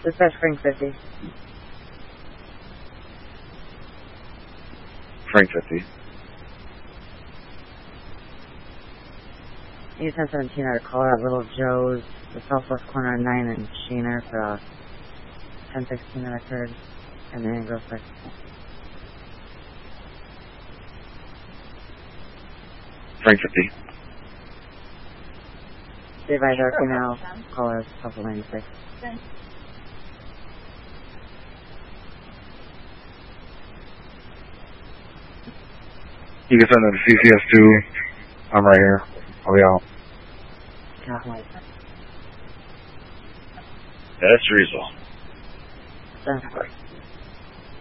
Dispatch Frank 50. Frank 50. Use 1017 out of call out Little Joe's, the southwest corner of 9 and Sheener for 1016 that I heard, and then go for Frank 50. the advisor female caller Southwest 96. You can send them to CCS2. I'm right here. I'll be out. That's Rizal. That's